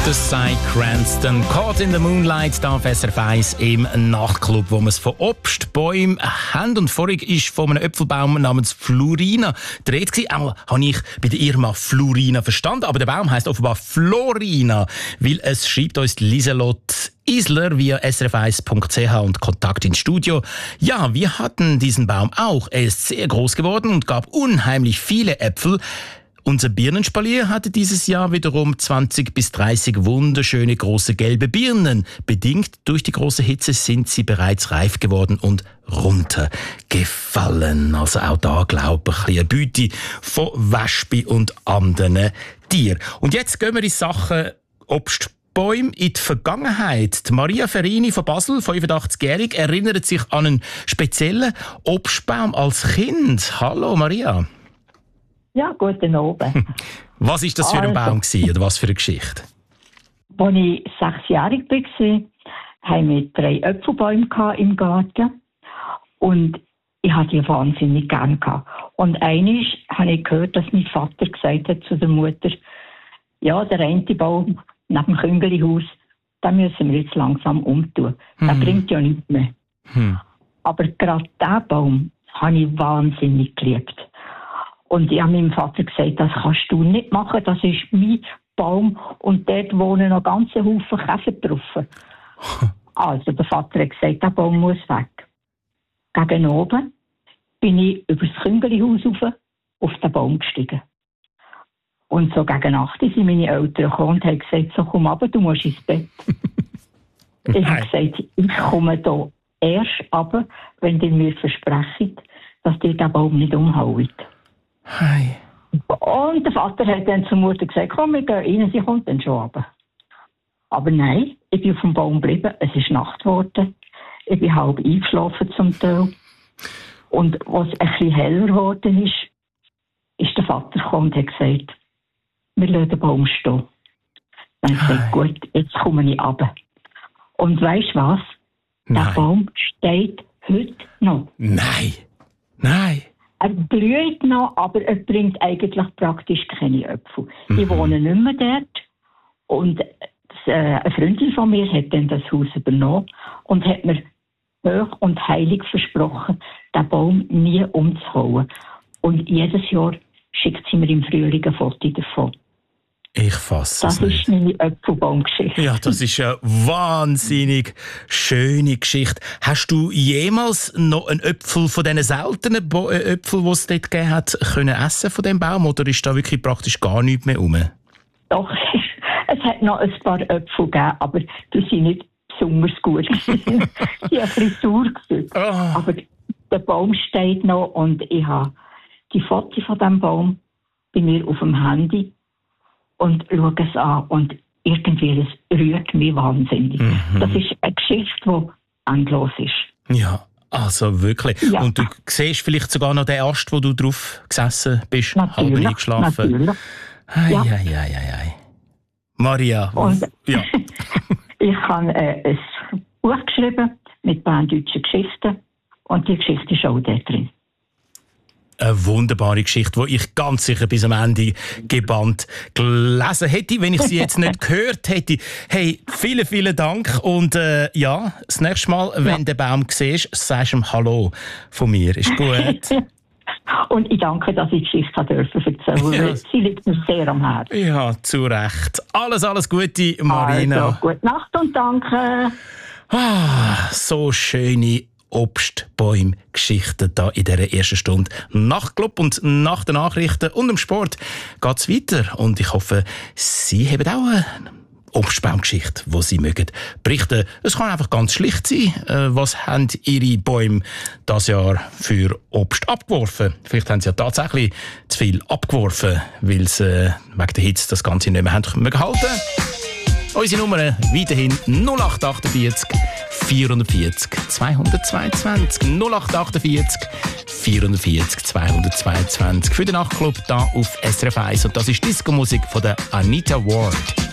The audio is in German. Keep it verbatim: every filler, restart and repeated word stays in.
Das sei Cranston. Caught in the Moonlight, da auf S R F eins im Nachtclub, wo wir es von Obst, Bäumen haben. Und vorhin war von einem Äpfelbaum namens Florina die Rede gewesen. Auch habe ich bei der Irma Florina verstanden. Aber der Baum heisst offenbar Florina, weil es schreibt uns Lieselotte Isler via s r f eins punkt c h und Kontakt ins Studio. Ja, wir hatten diesen Baum auch. Er ist sehr groß geworden und gab unheimlich viele Äpfel. Unser Birnenspalier hatte dieses Jahr wiederum zwanzig bis dreißig wunderschöne große gelbe Birnen. Bedingt durch die große Hitze sind sie bereits reif geworden und runtergefallen. Also auch da, glaube ich, eine Beute von Wespen und anderen Tieren. Und jetzt gehen wir in Sachen Obstbäume in die Vergangenheit. Die Maria Ferini von Basel, fünfundachtzigjährig, erinnert sich an einen speziellen Obstbaum als Kind. Hallo Maria. Ja, guten Abend. Was war das für ein Baum gewesen, oder was für eine Geschichte? Als ich sechsjährig war, hatten wir drei Äpfelbäume im Garten. Und ich hatte die wahnsinnig gerne. Und einmal habe ich gehört, dass mein Vater gesagt hat zu der Mutter, ja, der eine Baum neben dem Küngelihaus, den müssen wir jetzt langsam umtun. Hm. Der bringt ja nichts mehr. Hm. Aber gerade diesen Baum habe ich wahnsinnig geliebt. Und ich habe meinem Vater gesagt, das kannst du nicht machen, das ist mein Baum und dort wohnen noch ganze Haufen Käfer drauf. Also der Vater hat gesagt, der Baum muss weg. Gegen oben bin ich über das Küngelihaus rauf auf den Baum gestiegen. Und so gegen Nacht sind meine Eltern gekommen und haben gesagt, so komm runter, du musst ins Bett. Ich habe gesagt, ich komme hier erst runter, wenn ihr mir versprecht, dass ihr den Baum nicht umhaut. Hi. Und der Vater hat dann zur Mutter gesagt, komm, wir gehen rein, sie kommt dann schon runter. Aber nein, ich bin auf dem Baum geblieben, es ist Nacht geworden, ich bin halb eingeschlafen zum Teil. Und als es ein bisschen heller geworden ist, ist der Vater gekommen und hat gesagt, wir lassen den Baum stehen. Dann habe ich gesagt, gut, jetzt komme ich runter. Und weisst du was? Nein. Der Baum steht heute noch. Nein, nein. Er blüht noch, aber er bringt eigentlich praktisch keine Äpfel. Mhm. Ich wohne nicht mehr dort. Und das, äh, eine Freundin von mir hat dann das Haus übernommen und hat mir hoch und heilig versprochen, den Baum nie umzuhauen. Und jedes Jahr schickt sie mir im Frühling ein Foto davon. Ich fasse es Das nicht. ist meine Äpfelbaumgeschichte. Ja, das ist eine wahnsinnig schöne Geschichte. Hast du jemals noch einen Äpfel von diesen seltenen Bo- äh, Äpfeln, die es dort gegeben hat, können essen von diesem Baum? Oder ist da wirklich praktisch gar nichts mehr rum? Doch, es hat noch ein paar Äpfel gegeben, aber die sind nicht besonders gut. Die haben ein bisschen sauer gewesen. Oh. Aber der Baum steht noch und ich habe die Fotos von diesem Baum bei mir auf dem Handy und schaue es an und irgendwie, es rührt mich wahnsinnig. Mhm. Das ist eine Geschichte, die endlos ist. Ja, also wirklich. Ja. Und du siehst vielleicht sogar noch den Ast, wo du drauf gesessen bist, Natürlich, halb eingeschlafen. Natürlich. Ei, Ja. ei, ei, ei, ei. Maria, Und ja. ich habe äh, ein Buch geschrieben mit berndeutschen Geschichten und die Geschichte ist auch da drin. Eine wunderbare Geschichte, die ich ganz sicher bis am Ende gebannt gelesen hätte, wenn ich sie jetzt nicht gehört hätte. Hey, vielen, vielen Dank. Und äh, ja, das nächste Mal, wenn du den Baum siehst, sagst du ihm Hallo von mir. Ist gut? Und ich danke, dass ich die Geschichte erzählen durfte. Ja. Sie liegt mir sehr am Herzen. Ja, zu Recht. Alles, alles Gute, Marina. Also, gute Nacht und danke. Ah, so schöne Obstbäume-Geschichten da in dieser ersten Stunde Nachtclub. Und nach den Nachrichten und dem Sport geht es weiter. Und ich hoffe, Sie haben auch eine Obstbaumgeschichte, die Sie mögen berichten. Es kann einfach ganz schlicht sein. Äh, was haben Ihre Bäume dieses Jahr für Obst abgeworfen? Vielleicht haben Sie ja tatsächlich zu viel abgeworfen, weil Sie äh, wegen der Hitze das Ganze nicht mehr haben können halten. Unsere Nummer weiterhin null acht achtundvierzig vierundvierzig zweihundertzweiundzwanzig. null acht achtundvierzig vierundvierzig zweihundertzweiundzwanzig für den Nachtclub da auf S R F eins. Und das ist Disco-Musik von der Anita Ward.